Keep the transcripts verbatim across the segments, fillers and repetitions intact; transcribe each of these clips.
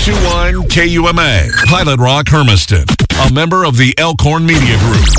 two one K U M A, Pilot Rock, Hermiston, a member of the Elkhorn Media Group.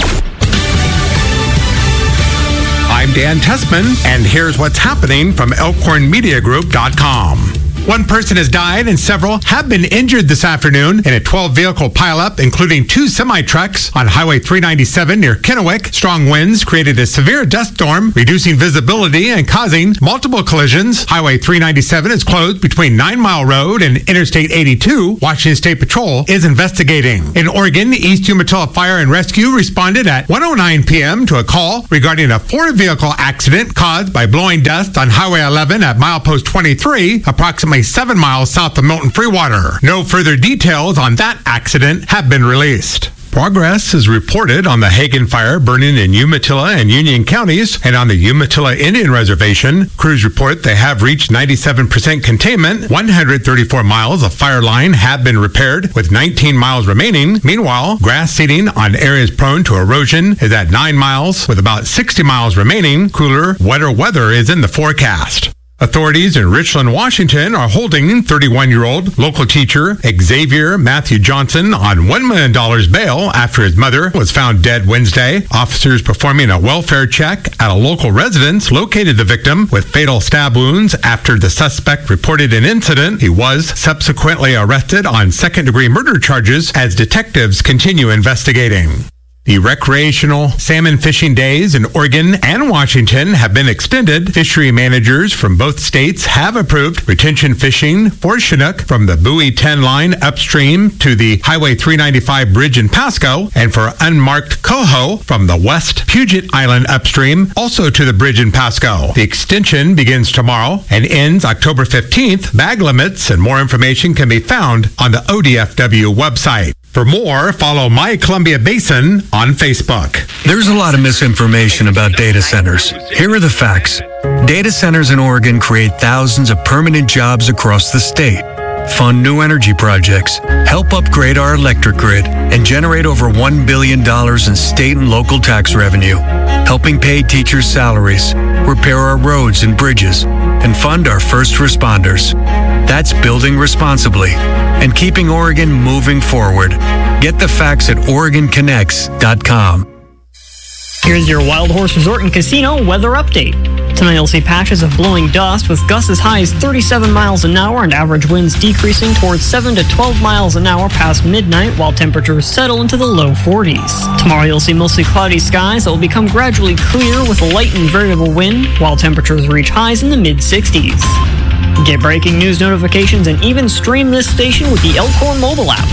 I'm Dan Tessman, and here's what's happening from elkhorn media group dot com. One person has died and several have been injured this afternoon in a twelve-vehicle pileup, including two semi-trucks on Highway three ninety-seven near Kennewick. Strong winds created a severe dust storm, reducing visibility and causing multiple collisions. Highway three ninety-seven is closed between Nine Mile Road and Interstate eighty-two. Washington State Patrol is investigating. In Oregon, East Umatilla Fire and Rescue responded at one oh nine p.m. to a call regarding a four-vehicle accident caused by blowing dust on Highway eleven at milepost twenty-three, approximately seven miles south of Milton Freewater. No further details on that accident have been released. Progress is reported on the Hagen Fire burning in Umatilla and Union counties and on the Umatilla Indian Reservation. Crews report they have reached ninety-seven percent containment. one hundred thirty-four miles of fire line have been repaired, with nineteen miles remaining. Meanwhile, grass seeding on areas prone to erosion is at nine miles, with about sixty miles remaining. Cooler, wetter weather is in the forecast. Authorities in Richland, Washington are holding thirty-one-year-old local teacher Xavier Matthew Johnson on one million dollars bail after his mother was found dead Wednesday. Officers performing a welfare check at a local residence located the victim with fatal stab wounds after the suspect reported an incident. He was subsequently arrested on second-degree murder charges as detectives continue investigating. The recreational salmon fishing days in Oregon and Washington have been extended. Fishery managers from both states have approved retention fishing for Chinook from the Bowie ten line upstream to the Highway three ninety-five bridge in Pasco, and for unmarked coho from the West Puget Island upstream, also to the bridge in Pasco. The extension begins tomorrow and ends October fifteenth. Bag limits and more information can be found on the O D F W website. For more, follow My Columbia Basin on Facebook. There's a lot of misinformation about data centers. Here are the facts. Data centers in Oregon create thousands of permanent jobs across the state, fund new energy projects, help upgrade our electric grid, and generate over one billion dollars in state and local tax revenue, helping pay teachers' salaries, repair our roads and bridges, and fund our first responders. That's building responsibly and keeping Oregon moving forward. Get the facts at Oregon Connects dot com. Here's your Wild Horse Resort and Casino weather update. Tonight you'll see patches of blowing dust with gusts as high as thirty-seven miles an hour and average winds decreasing towards seven to twelve miles an hour past midnight, while temperatures settle into the low forties. Tomorrow you'll see mostly cloudy skies that will become gradually clear with a light and variable wind, while temperatures reach highs in the mid sixties. Get breaking news notifications and even stream this station with the Elkhorn mobile app.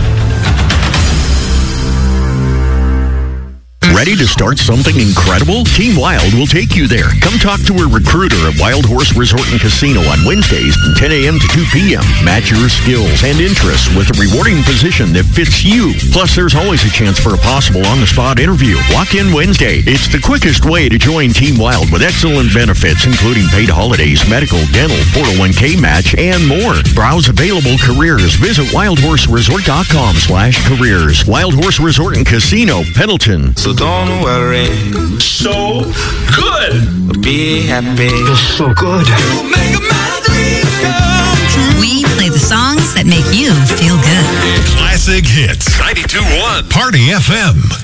Ready to start something incredible? Team Wild will take you there. Come talk to a recruiter at Wild Horse Resort and Casino on Wednesdays from ten a.m. to two p.m. Match your skills and interests with a rewarding position that fits you. Plus, there's always a chance for a possible on-the-spot interview. Walk in Wednesday. It's the quickest way to join Team Wild with excellent benefits, including paid holidays, medical, dental, four oh one k match, and more. Browse available careers. Visit wildhorseresort.com slash careers. Wild Horse Resort and Casino, Pendleton. So don't worry. So good. Be happy. Feels so good. We play the songs that make you feel good. Classic Hits. ninety-two point one. Party F M.